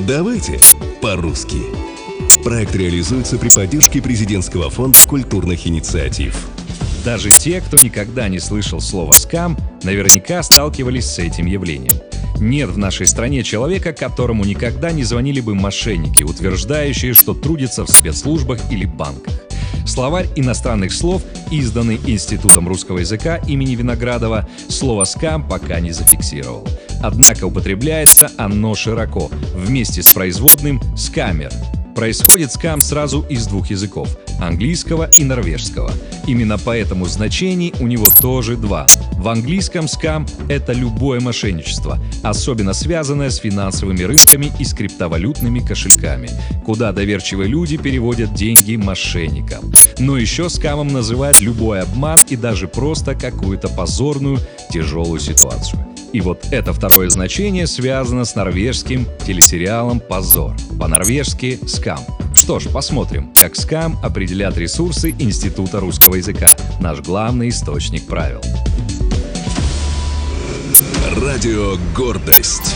Давайте по-русски. Проект реализуется при поддержке Президентского фонда культурных инициатив. Даже те, кто никогда не слышал слова «скам», наверняка сталкивались с этим явлением. Нет в нашей стране человека, которому никогда не звонили бы мошенники, утверждающие, что трудятся в спецслужбах или банках. Словарь иностранных слов, изданный Институтом русского языка имени Виноградова, слово «скам» пока не зафиксировал. Однако употребляется оно широко, вместе с производным «скамер». Происходит скам сразу из двух языков – английского и норвежского. Именно поэтому значений у него тоже два. В английском скам – это любое мошенничество, особенно связанное с финансовыми рынками и с криптовалютными кошельками, куда доверчивые люди переводят деньги мошенникам. Но еще скамом называют любой обман и даже просто какую-то позорную, тяжелую ситуацию. И вот это второе значение связано с норвежским телесериалом «Позор». По-норвежски «скам». Что ж, посмотрим, как скам определят ресурсы Института русского языка, наш главный источник правил. Радио «Гордость».